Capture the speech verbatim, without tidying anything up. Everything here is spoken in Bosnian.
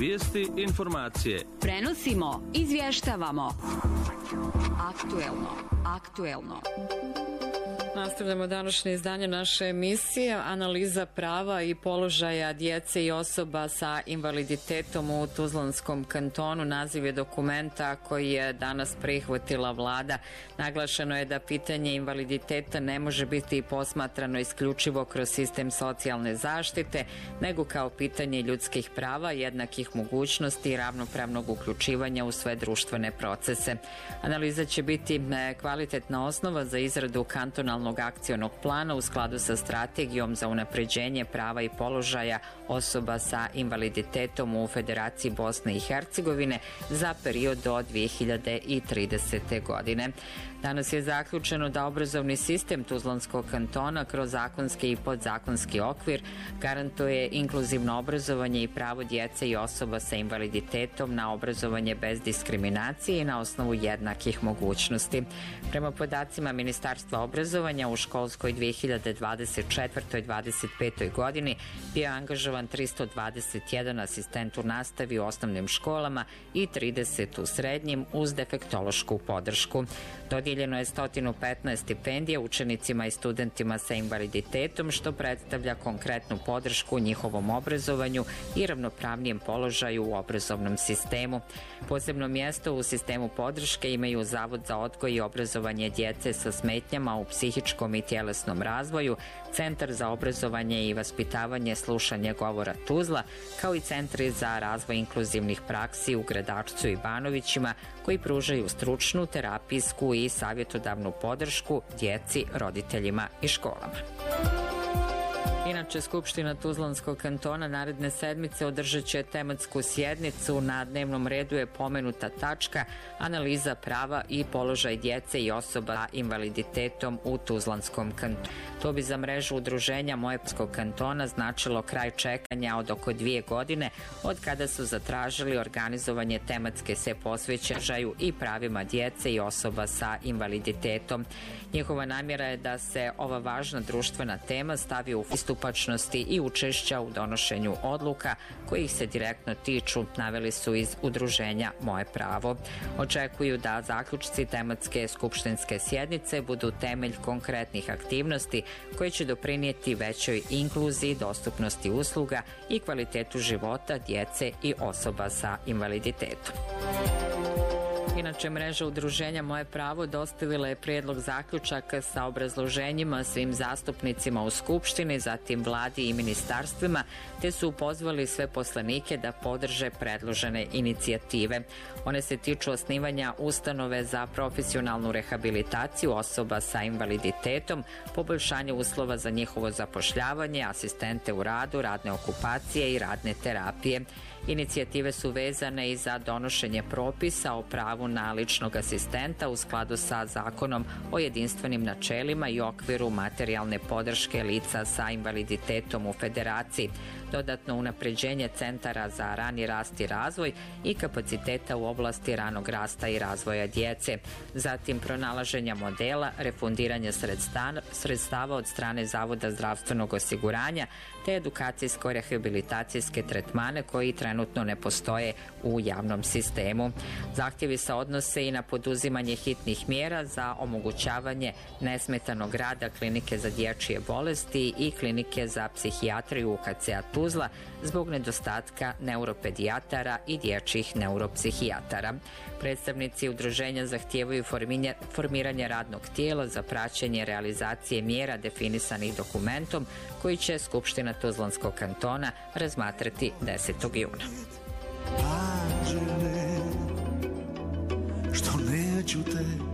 Vijesti, informacije. Prenosimo, izvještavamo. Aktuelno, aktuelno. Nastavljamo današnje izdanje naše emisije. Analiza prava i položaja djece i osoba sa invaliditetom u Tuzlanskom kantonu. Naziv je dokumenta koji je danas prihvatila vlada. Naglašeno je da pitanje invaliditeta ne može biti posmatrano isključivo kroz sistem socijalne zaštite, nego kao pitanje ljudskih prava, jednakih mogućnosti i ravnopravnog uključivanja u sve društvene procese. Analiza će biti kvalitetna osnova za izradu kantonalnog akcionog plana u skladu sa strategijom za unapređenje prava i položaja osoba sa invaliditetom u Federaciji Bosne i Hercegovine za period do dvije hiljade tridesete. godine. Danas je zaključeno da obrazovni sistem Tuzlanskog kantona kroz zakonski i podzakonski okvir garantuje inkluzivno obrazovanje i pravo djece i osoba sa invaliditetom na obrazovanje bez diskriminacije i na osnovu jednakih mogućnosti. Prema podacima Ministarstva obrazovanja u školskoj dvije hiljade dvadeset četvrtoj dvadeset petoj. godini bio je angažovan tristo dvadeset jedan asistent u nastavi u osnovnim školama i trideset u srednjim uz defektološku podršku. Dodijeljeno je sto petnaest stipendija učenicima i studentima sa invaliditetom, što predstavlja konkretnu podršku njihovom obrazovanju i ravnopravnijem položaju u obrazovnom sistemu. Posebno mjesto u sistemu podrške imaju Zavod za odgoj i obrazovanje djece sa smetnjama u psihičkom i tjelesnom razvoju, Centar za obrazovanje i vaspitavanje slušanja govora Tuzla, kao i centri za razvoj inkluzivnih praksi u Gradačcu i Banovićima, koji pružaju stručnu, terapijsku i savjetodavnu podršku djeci, roditeljima i školama. Inače, Skupština Tuzlanskog kantona naredne sedmice održat će tematsku sjednicu. Na dnevnom redu je pomenuta tačka analiza prava i položaj djece i osoba sa invaliditetom u Tuzlanskom kantonu. To bi za mrežu udruženja Mojepskog kantona značilo kraj čekanja od oko dvije godine od kada su zatražili organizovanje tematske se posvećaju i pravima djece i osoba sa invaliditetom. Njihova namjera je da se ova važna društvena tema stavi u pristupačnosti i učešća u donošenju odluka kojih se direktno tiču, naveli su iz udruženja Moje pravo. Očekuju da zaključci tematske skupštinske sjednice budu temelj konkretnih aktivnosti koje će doprinijeti većoj inkluziji, dostupnosti usluga i kvalitetu života djece i osoba sa invaliditetom. Inače, mreža udruženja Moje pravo dostavila je prijedlog zaključaka sa obrazloženjima svim zastupnicima u Skupštini, zatim vladi i ministarstvima, te su pozvali sve poslanike da podrže predložene inicijative. One se tiču osnivanja ustanove za profesionalnu rehabilitaciju osoba sa invaliditetom, poboljšanje uslova za njihovo zapošljavanje, asistente u radu, radne okupacije i radne terapije. Inicijative su vezane i za donošenje propisa o pravu na ličnog asistenta u skladu sa Zakonom o jedinstvenim načelima i okviru materijalne podrške lica sa invaliditetom u Federaciji, dodatno unapređenje centara za rani rast i razvoj i kapaciteta u oblasti ranog rasta i razvoja djece, zatim pronalaženja modela, refundiranja sredstava od strane Zavoda zdravstvenog osiguranja, te edukacijsko-rehabilitacijske tretmane koji trenutno ne postoje u javnom sistemu. Zahtjevi se odnose i na poduzimanje hitnih mjera za omogućavanje nesmetanog rada klinike za dječje bolesti i klinike za psihijatriju U K C-a Tuzla zbog nedostatka neuropedijatara i dječjih neuropsihijatara. Predstavnici udruženja zahtijevaju formiranje radnog tijela za praćenje realizacije mjera definisanih dokumentom koji će Skupština Tuzlanskog kantona razmatrati desetog juna. Anđele, što neću te